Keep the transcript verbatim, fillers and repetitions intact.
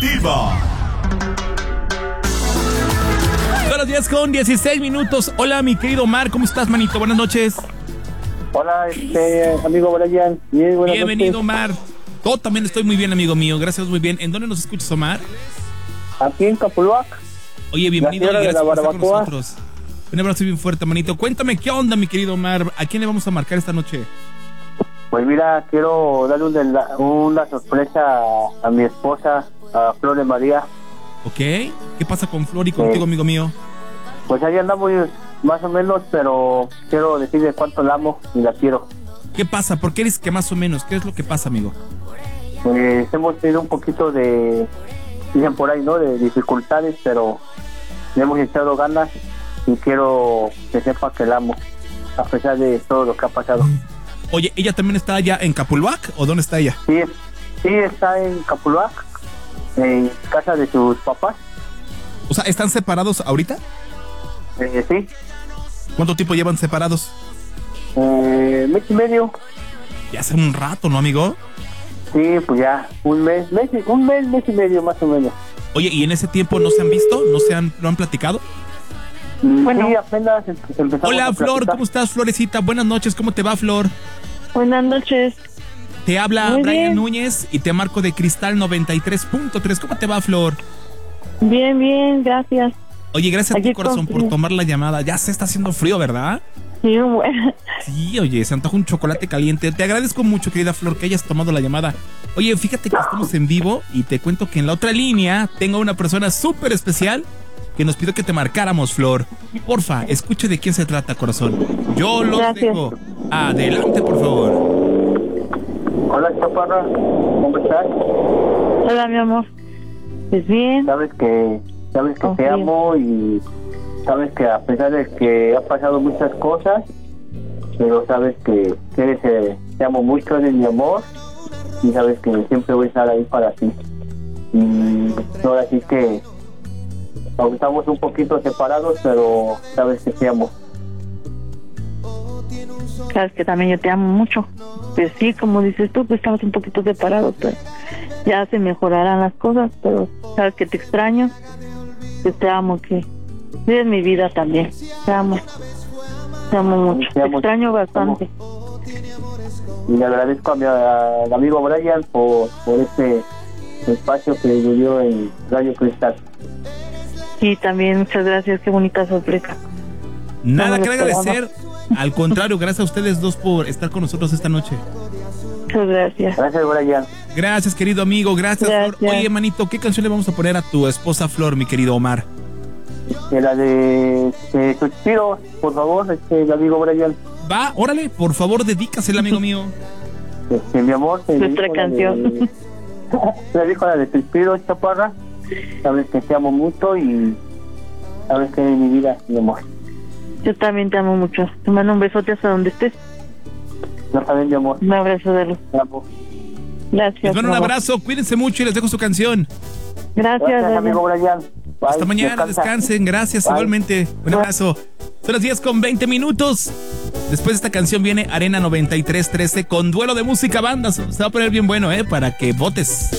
Activa. Son las diez con dieciséis minutos. Hola, mi querido Omar, ¿cómo estás, manito? Buenas noches. Hola, este, amigo Brian. Bien, buenas Bienvenido, noches. Omar. Yo también estoy muy bien, amigo mío. Gracias, muy bien. ¿En dónde nos escuchas, Omar? Aquí en Capuluac. Oye, bienvenido y La tierra de gracias la por estar con barbacoa. nosotros. Un abrazo bien fuerte, manito. Cuéntame, ¿qué onda, mi querido Omar? ¿A quién le vamos a marcar esta noche? Pues mira, quiero darle una, una sorpresa a, a mi esposa, a Flor de María. ¿Ok? ¿Qué pasa con Flor y contigo, Sí. amigo mío? Pues ahí andamos más o menos, pero quiero decirle cuánto la amo y la quiero. ¿Qué pasa? ¿Por qué eres que más o menos? ¿Qué es lo que pasa, amigo? Pues hemos tenido un poquito de, dicen por ahí, ¿no? De dificultades, pero le hemos echado ganas y quiero que sepa que la amo, a pesar de todo lo que ha pasado. Oye, ¿ella también está allá en Capulhuac o dónde está ella? Sí, sí está en Capuluac, en casa de sus papás. O sea, ¿están separados ahorita? Eh, sí, ¿Cuánto tiempo llevan separados? eh, mes y medio. Ya hace un rato, ¿no, amigo? Sí, pues ya, un mes, mes, y- un mes, mes y medio más o menos. Oye, ¿y en ese tiempo no se han visto? ¿No se han, no han platicado? Bueno. Sí, apenas em- empezamos Hola, a Flor, platicar. ¿cómo estás, Florecita? Buenas noches, ¿cómo te va, Flor? Buenas noches. Te habla Muy Brian bien. Núñez y te marco de Cristal noventa y tres punto tres. ¿Cómo te va, Flor? Bien, bien, gracias. Oye, gracias a Aquí ti, corazón, con- por tomar la llamada. Ya se está haciendo frío, ¿verdad? Sí, bueno. Sí, oye, se antoja un chocolate caliente. Te agradezco mucho, querida Flor, que hayas tomado la llamada. Oye, fíjate que estamos en vivo y te cuento que en la otra línea tengo una persona súper especial que nos pidió que te marcáramos, Flor. Porfa, escuche de quién se trata, corazón. Yo los Gracias. dejo. Adelante, por favor. Hola, Chaparra, ¿cómo estás? Hola, mi amor. Pues bien. Sabes que, sabes que te Confío. amo y sabes que a pesar de que ha pasado muchas cosas, pero sabes que, que eres, eh, te amo mucho, eres mi amor y sabes que siempre voy a estar ahí para ti. Y ahora sí que, aunque estamos un poquito separados, pero sabes que te amo. Sabes que también yo te amo mucho. Pues sí, como dices tú, pues estamos un poquito separados, pero ya se mejorarán las cosas, pero sabes que te extraño, que te amo, que eres mi vida también. Te amo. Te amo mucho. Te Te amo. extraño bastante. Y le agradezco a mi a- al amigo Brian por, por este espacio que me dio en Radio Cristal. Sí, también, muchas gracias. Qué bonita sorpresa. Nada No que me lo esperaba. agradecer. Al contrario, gracias a ustedes dos por estar con nosotros esta noche. Muchas gracias. Gracias, Brian. Gracias, querido amigo. Gracias, Gracias. Flor. Oye, manito, ¿qué canción le vamos a poner a tu esposa Flor, mi querido Omar? De la de, de Suspiro, por favor, este, el amigo Brian. Va, órale, por favor, dedícasela, amigo mío. Este, mi amor, te Nuestra dedico la canción. de- Te dijo la de Suspiro, Chaparra. Sabes que te amo mucho y sabes que eres mi vida, mi amor. Yo también te amo mucho. Te mando un besote hasta donde estés. No sabes, mi amor. Un abrazo de luz. Te amo. Gracias. Les mando un mi amor. abrazo, cuídense mucho y les dejo su canción. Gracias, Gracias, Daniel. amigo Brian. Bye. Hasta mañana, Descansa. descansen, gracias, Bye. igualmente. Un abrazo. Son las diez con veinte minutos. Después de esta canción viene Arena noventa y tres trece con duelo de música bandas. Se va a poner bien bueno, ¿eh? Para que votes.